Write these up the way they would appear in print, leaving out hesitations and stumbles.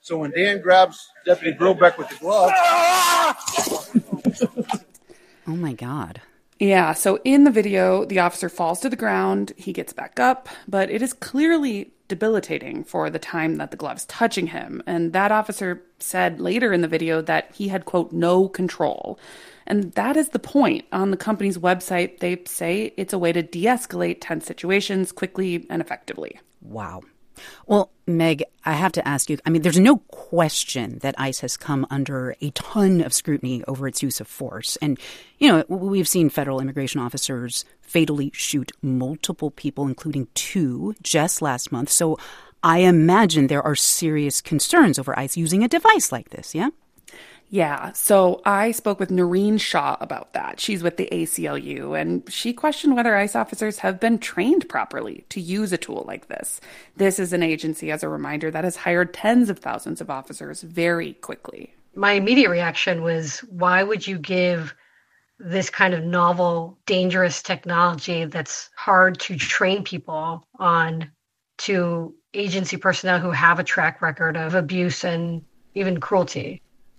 So when Dan grabs Deputy Grillbeck with the glove... Oh, my God. Yeah, so in the video, the officer falls to the ground, he gets back up, but it is clearly debilitating for the time that the glove's touching him. And that officer said later in the video that he had, quote, no control. And that is the point. On the company's website, they say it's a way to de-escalate tense situations quickly and effectively. Wow. Well, Meg, I have to ask you, there's no question that ICE has come under a ton of scrutiny over its use of force. And, we've seen federal immigration officers fatally shoot multiple people, including 2, just last month. So I imagine there are serious concerns over ICE using a device like this, yeah? Yeah, so I spoke with Noreen Shaw about that. She's with the ACLU, and she questioned whether ICE officers have been trained properly to use a tool like this. This is an agency, as a reminder, that has hired tens of thousands of officers very quickly. My immediate reaction was, why would you give this kind of novel, dangerous technology that's hard to train people on to agency personnel who have a track record of abuse and even cruelty?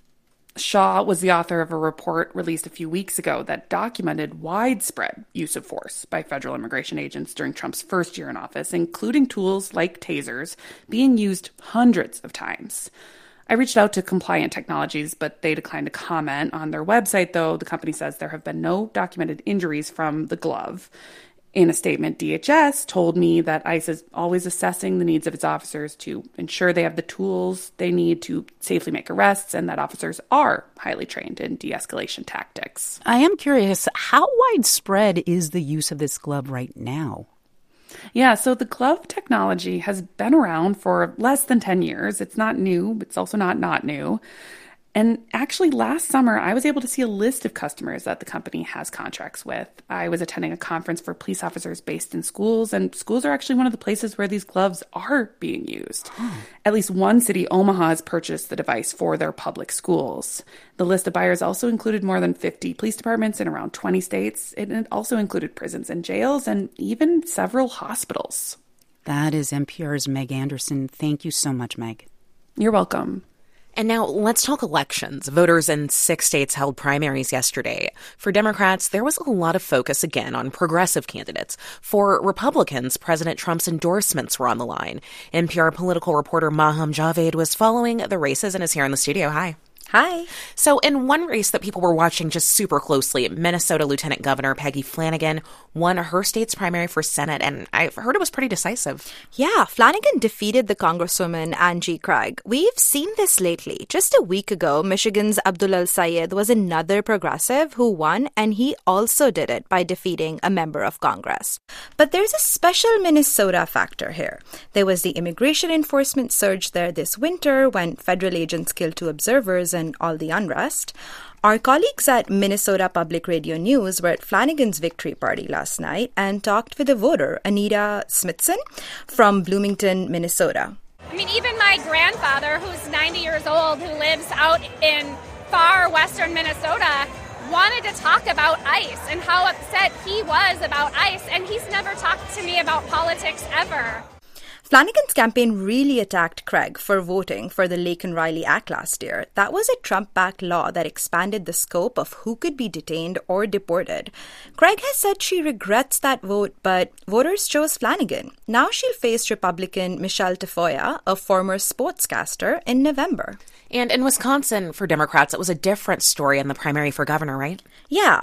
Shaw was the author of a report released a few weeks ago that documented widespread use of force by federal immigration agents during Trump's first year in office, including tools like tasers being used hundreds of times. I reached out to Compliant Technologies, but they declined to comment. On their website, though, the company says there have been no documented injuries from the glove. In a statement, DHS told me that ICE is always assessing the needs of its officers to ensure they have the tools they need to safely make arrests, and that officers are highly trained in de-escalation tactics. I am curious, how widespread is the use of this glove right now? Yeah, so the glove technology has been around for less than 10 years. It's not new, but it's also not new. And actually, last summer, I was able to see a list of customers that the company has contracts with. I was attending a conference for police officers based in schools, and schools are actually one of the places where these gloves are being used. At least one city, Omaha, has purchased the device for their public schools. The list of buyers also included more than 50 police departments in around 20 states. It also included prisons and jails and even several hospitals. That is NPR's Meg Anderson. Thank you so much, Meg. You're welcome. And now let's talk elections. Voters in 6 states held primaries yesterday. For Democrats, there was a lot of focus again on progressive candidates. For Republicans, President Trump's endorsements were on the line. NPR political reporter Maham Javed was following the races and is here in the studio. Hi. Hi. So in one race that people were watching just super closely, Minnesota Lieutenant Governor Peggy Flanagan won her state's primary for Senate, and I've heard it was pretty decisive. Yeah, Flanagan defeated the Congresswoman Angie Craig. We've seen this lately. Just a week ago, Michigan's Abdul El-Sayed was another progressive who won, and he also did it by defeating a member of Congress. But there's a special Minnesota factor here. There was the immigration enforcement surge there this winter when federal agents killed 2 observers and all the unrest. Our colleagues at Minnesota Public Radio News were at Flanagan's victory party last night and talked with a voter, Anita Smithson, from Bloomington, Minnesota. Even my grandfather, who's 90 years old, who lives out in far western Minnesota, wanted to talk about ICE and how upset he was about ICE, and he's never talked to me about politics ever. Flanagan's campaign really attacked Craig for voting for the Laken-Riley Act last year. That was a Trump-backed law that expanded the scope of who could be detained or deported. Craig has said she regrets that vote, but voters chose Flanagan. Now she'll face Republican Michelle Tafoya, a former sportscaster, in November. And in Wisconsin, for Democrats, it was a different story in the primary for governor, right? Yeah,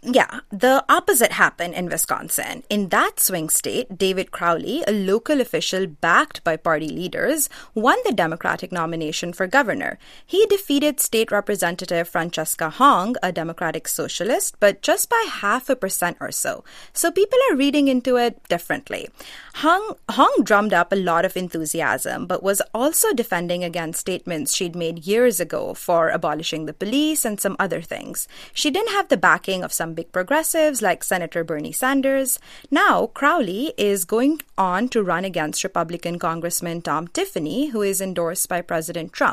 the opposite happened in Wisconsin. In that swing state, David Crowley, a local official backed by party leaders, won the Democratic nomination for governor. He defeated State Representative Francesca Hong, a Democratic socialist, but just by 0.5% or so. So people are reading into it differently. Hong drummed up a lot of enthusiasm, but was also defending against statements she'd made years ago for abolishing the police and some other things. She didn't have the backing of some big progressives like Senator Bernie Sanders. Now, Crowley is going on to run against Republican Congressman Tom Tiffany, who is endorsed by President Trump.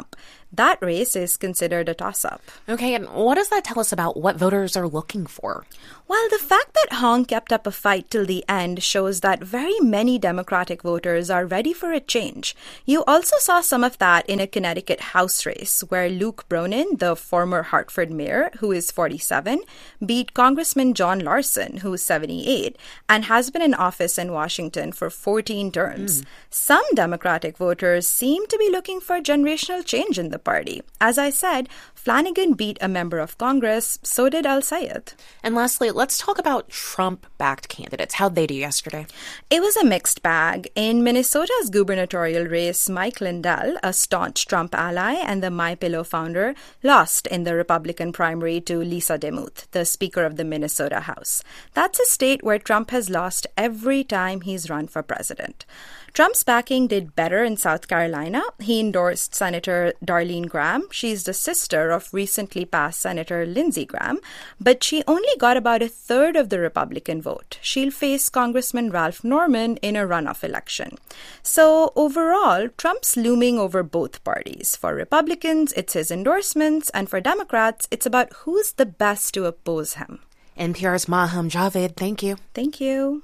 That race is considered a toss-up. Okay, and what does that tell us about what voters are looking for? Well, the fact that Hong kept up a fight till the end shows that very many Democratic voters are ready for a change. You also saw some of that in a Connecticut House race where Luke Bronin, the former Hartford mayor, who is 47, beat Congressman John Larson, who is 78, and has been in office in Washington for 14 terms. Some Democratic voters seem to be looking for generational change in the party. As I said, Flanagan beat a member of Congress, so did Al-Sayed. And lastly, let's talk about Trump-backed candidates. How'd they do yesterday? It was a mixed bag. In Minnesota's gubernatorial race, Mike Lindell, a staunch Trump ally and the MyPillow founder, lost in the Republican primary to Lisa DeMuth, the Speaker of the Minnesota House. That's a state where Trump has lost every time he's run for president. Trump's backing did better in South Carolina. He endorsed Senator Darlene Graham. She's the sister of recently passed Senator Lindsey Graham, but she only got about a third of the Republican vote. She'll face Congressman Ralph Norman in a runoff election. So overall, Trump's looming over both parties. For Republicans, it's his endorsements, and for Democrats, it's about who's the best to oppose him. NPR's Maham Javed, thank you. Thank you.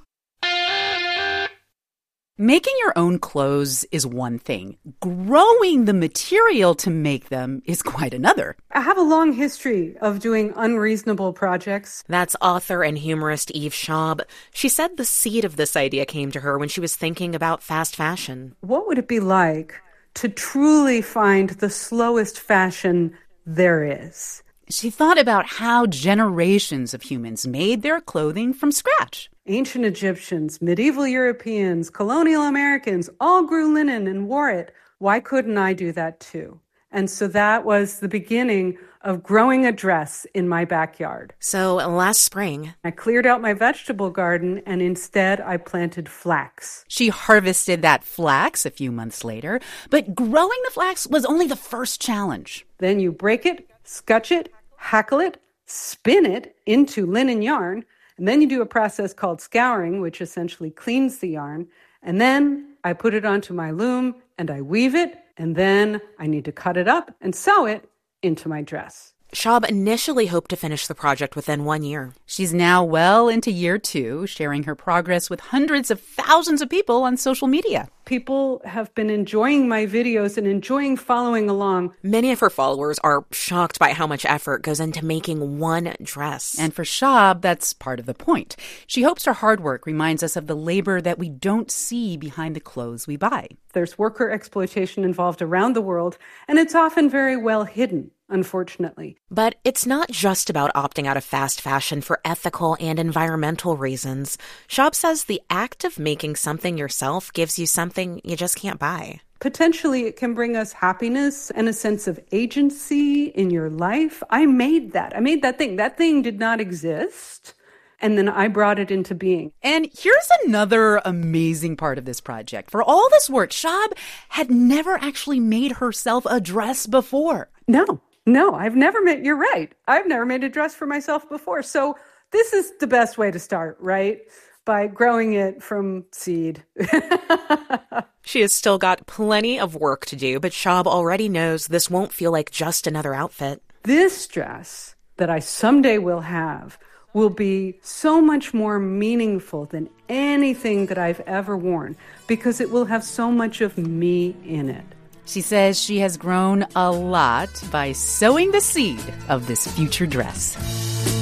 Making your own clothes is one thing. Growing the material to make them is quite another. I have a long history of doing unreasonable projects. That's author and humorist Eve Schaub. She said the seed of this idea came to her when she was thinking about fast fashion. What would it be like to truly find the slowest fashion there is? She thought about how generations of humans made their clothing from scratch. Ancient Egyptians, medieval Europeans, colonial Americans all grew linen and wore it. Why couldn't I do that too? And so that was the beginning of growing a dress in my backyard. So last spring, I cleared out my vegetable garden and instead I planted flax. She harvested that flax a few months later, but growing the flax was only the first challenge. Then you break it, scutch it, hackle it, spin it into linen yarn, and then you do a process called scouring, which essentially cleans the yarn. And then I put it onto my loom and I weave it, and then I need to cut it up and sew it into my dress. Schaub initially hoped to finish the project within 1 year. She's now well into year 2, sharing her progress with hundreds of thousands of people on social media. People have been enjoying my videos and enjoying following along. Many of her followers are shocked by how much effort goes into making one dress. And for Schaub, that's part of the point. She hopes her hard work reminds us of the labor that we don't see behind the clothes we buy. There's worker exploitation involved around the world, and it's often very well hidden, unfortunately. But it's not just about opting out of fast fashion for ethical and environmental reasons. Schaub says the act of making something yourself gives you something you just can't buy. Potentially, it can bring us happiness and a sense of agency in your life. I made that. I made that thing. That thing did not exist. And then I brought it into being. And here's another amazing part of this project. For all this work, Schaub had never actually made herself a dress before. No, you're right. I've never made a dress for myself before. So this is the best way to start, right? By growing it from seed. She has still got plenty of work to do, but Schaub already knows this won't feel like just another outfit. This dress that I someday will have will be so much more meaningful than anything that I've ever worn because it will have so much of me in it. She says she has grown a lot by sowing the seed of this future dress.